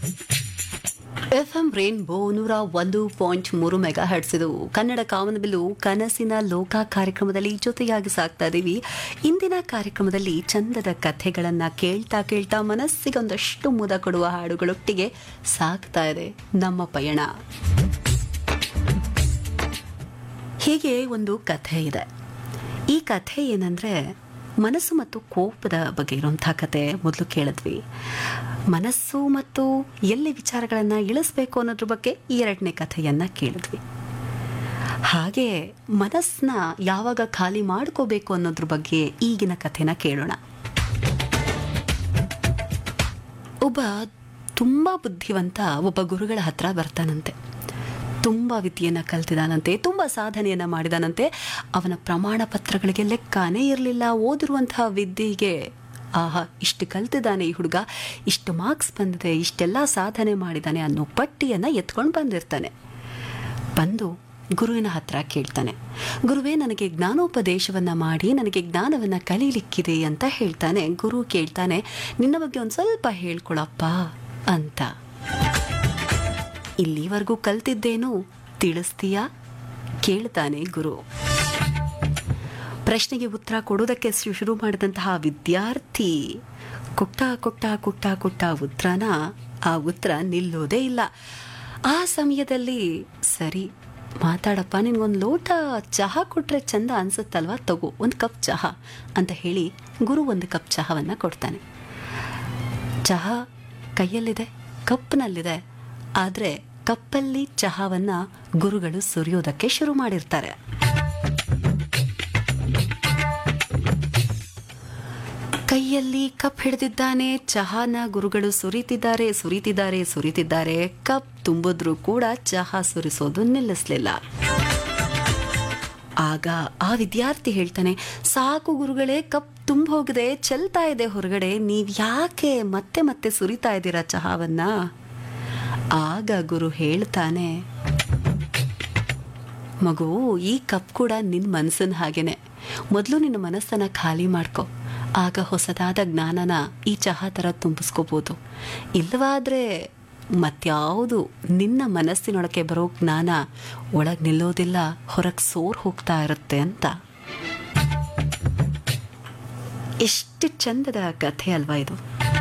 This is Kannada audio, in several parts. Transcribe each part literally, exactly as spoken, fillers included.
ಎಫ್ ಎಂ ರೇನ್ಬೋ ನೂರ ಒಂದು ಪಾಯಿಂಟ್ ಮೂರು ಮೆಗಾ ಹರ್ಟ್ಸ್ ಇದು ಕನ್ನಡ ಕಾಮನಬಿಲ್ಲು ಕನಸಿನ ಲೋಕ ಕಾರ್ಯಕ್ರಮದಲ್ಲಿ ಜೊತೆಯಾಗಿ ಸಾಕ್ತಾ ಇದ್ದೀವಿ. ಇಂದಿನ ಕಾರ್ಯಕ್ರಮದಲ್ಲಿ ಚಂದದ ಕಥೆಗಳನ್ನು ಕೇಳ್ತಾ ಕೇಳ್ತಾ ಮನಸ್ಸಿಗೆ ಒಂದಷ್ಟು ಮುದ ಕೊಡುವ ಹಾಡುಗಳೊಟ್ಟಿಗೆ ಸಾಕ್ತಾ ಇದೆ ನಮ್ಮ ಪಯಣ. ಹೀಗೆ ಒಂದು ಕಥೆ ಇದೆ. ಈ ಕಥೆ ಏನಂದ್ರೆ ಮನಸ್ಸು ಮತ್ತು ಕೋಪದ ಬಗ್ಗೆ ಇರುವಂತಹ ಕತೆ ಮೊದಲು ಕೇಳಿದ್ವಿ. ಮನಸ್ಸು ಮತ್ತು ಎಲ್ಲಿ ವಿಚಾರಗಳನ್ನು ಇಳಿಸ್ಬೇಕು ಅನ್ನೋದ್ರ ಬಗ್ಗೆ ಈ ಎರಡನೇ ಕಥೆಯನ್ನು ಕೇಳಿದ್ವಿ. ಹಾಗೆ ಮನಸ್ಸನ್ನ ಯಾವಾಗ ಖಾಲಿ ಮಾಡ್ಕೋಬೇಕು ಅನ್ನೋದ್ರ ಬಗ್ಗೆ ಈಗಿನ ಕಥೆನ ಕೇಳೋಣ. ಒಬ್ಬ ತುಂಬ ಬುದ್ಧಿವಂತ ಒಬ್ಬ ಗುರುಗಳ ಹತ್ರ ಬರ್ತಾನಂತೆ. ತುಂಬ ವಿದ್ಯೆಯನ್ನು ಕಲ್ತಿದ್ದಾನಂತೆ, ತುಂಬ ಸಾಧನೆಯನ್ನು ಮಾಡಿದಾನಂತೆ. ಅವನ ಪ್ರಮಾಣ ಪತ್ರಗಳಿಗೆ ಲೆಕ್ಕನೇ ಇರಲಿಲ್ಲ. ಓದಿರುವಂತಹ ವಿದ್ಯೆಗೆ ಆಹಾ ಇಷ್ಟು ಕಲ್ತಿದ್ದಾನೆ ಈ ಹುಡುಗ, ಇಷ್ಟು ಮಾರ್ಕ್ಸ್ ಬಂದಿದೆ, ಇಷ್ಟೆಲ್ಲ ಸಾಧನೆ ಮಾಡಿದ್ದಾನೆ ಅನ್ನೋ ಪಟ್ಟಿಯನ್ನು ಎತ್ಕೊಂಡು ಬಂದಿರ್ತಾನೆ. ಬಂದು ಗುರುವಿನ ಹತ್ರ ಕೇಳ್ತಾನೆ, ಗುರುವೇ ನನಗೆ ಜ್ಞಾನೋಪದೇಶವನ್ನು ಮಾಡಿ ನನಗೆ ಜ್ಞಾನವನ್ನು ಕಲೀಲಿಕ್ಕಿದೆ ಅಂತ ಹೇಳ್ತಾನೆ. ಗುರು ಕೇಳ್ತಾನೆ, ನಿನ್ನ ಬಗ್ಗೆ ಒಂದು ಸ್ವಲ್ಪ ಹೇಳ್ಕೊಳಪ್ಪ ಅಂತ. ಇಲ್ಲಿವರೆಗೂ ಕಲ್ತಿದ್ದೇನು ತಿಳಿಸ್ತೀಯಾ ಕೇಳ್ತಾನೆ ಗುರು. ಪ್ರಶ್ನೆಗೆ ಉತ್ತರ ಕೊಡೋದಕ್ಕೆ ಶುರು ಮಾಡಿದಂತಹ ವಿದ್ಯಾರ್ಥಿ ಕೊಟ್ಟ ಕೊಟ್ಟ ಕೊಟ್ಟ ಕೊಟ್ಟ ಉತ್ತರನ ಆ ಉತ್ತರ ನಿಲ್ಲೋದೇ ಇಲ್ಲ. ಆ ಸಮಯದಲ್ಲಿ ಸರಿ ಮಾತಾಡಪ್ಪ, ನಿನ್ಗೊಂದು ಲೋಟ ಚಹಾ ಕೊಟ್ಟರೆ ಚಂದ ಅನ್ಸುತ್ತಲ್ವಾ, ತಗೋ ಒಂದು ಕಪ್ ಚಹಾ ಅಂತ ಹೇಳಿ ಗುರು ಒಂದು ಕಪ್ ಚಹಾವನ್ನು ಕೊಡ್ತಾನೆ. ಚಹಾ ಕೈಯಲ್ಲಿದೆ, ಕಪ್ನಲ್ಲಿದೆ, ಆದರೆ ಕಪ್ಪಲ್ಲಿ ಚಹಾವನ್ನು ಗುರುಗಳು ಸುರಿಯೋದಕ್ಕೆ ಶುರು ಮಾಡಿರ್ತಾರೆ. ಕೈಯಲ್ಲಿ ಕಪ್ ಹಿಡಿದಿದ್ದಾನೆ, ಚಹಾನ ಗುರುಗಳು ಸುರಿತಿದ್ದಾರೆ ಸುರಿತಿದ್ದಾರೆ ಸುರಿತಿದ್ದಾರೆ. ಕಪ್ ತುಂಬಿದ್ರೂ ಕೂಡ ಚಹಾ ಸುರಿಸೋದು ನಿಲ್ಲಿಸಲಿಲ್ಲ. ಆಗ ಆ ವಿದ್ಯಾರ್ಥಿ ಹೇಳ್ತಾನೆ, ಸಾಕು ಗುರುಗಳೇ, ಕಪ್ ತುಂಬ ಹೋಗಿದೆ, ಚೆಲ್ತಾ ಇದೆ ಹೊರಗಡೆ, ನೀವು ಯಾಕೆ ಮತ್ತೆ ಮತ್ತೆ ಸುರಿತಾ ಇದ್ದೀರಾ ಚಹಾವನ್ನ? ಆಗ ಗುರು ಹೇಳ್ತಾನೆ, ಮಗು ಈ ಕಪ್ ಕೂಡ ನಿನ್ನ ಮನಸ್ಸನ್ನ ಹಾಗೇನೆ, ಮೊದಲು ನಿನ್ನ ಮನಸ್ಸನ್ನು ಖಾಲಿ ಮಾಡ್ಕೊ, ಆಗ ಹೊಸದಾದ ಜ್ಞಾನನ ಈ ಚಹಾ ಥರ ತುಂಬಿಸ್ಕೋಬೋದು. ಇಲ್ಲವಾದರೆ ಮತ್ಯಾವುದು ನಿನ್ನ ಮನಸ್ಸಿನೊಳಗೆ ಬರೋ ಜ್ಞಾನ ಒಳಗೆ ನಿಲ್ಲೋದಿಲ್ಲ, ಹೊರಗೆ ಸೋರ್ ಹೋಗ್ತಾ ಇರುತ್ತೆ ಅಂತ. ಎಷ್ಟು ಚಂದದ ಕಥೆ ಅಲ್ವಾ ಇದು.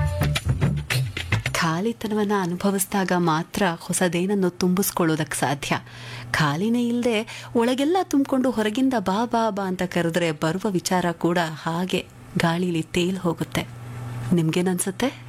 ಖಾಲಿತನವನ್ನು ಅನುಭವಿಸಿದಾಗ ಮಾತ್ರ ಹೊಸದೇನನ್ನು ತುಂಬಿಸ್ಕೊಳ್ಳೋದಕ್ಕೆ ಸಾಧ್ಯ. ಖಾಲಿನೇ ಇಲ್ಲದೆ ಒಳಗೆಲ್ಲ ತುಂಬಿಕೊಂಡು ಹೊರಗಿಂದ ಬಾ ಬಾ ಬಾ ಅಂತ ಕರೆದ್ರೆ ಬರುವ ವಿಚಾರ ಕೂಡ ಹಾಗೆ ಗಾಳಿಲಿ ತೇಲ್ ಹೋಗುತ್ತೆ. ನಿಮ್ಗೇನನ್ಸುತ್ತೆ?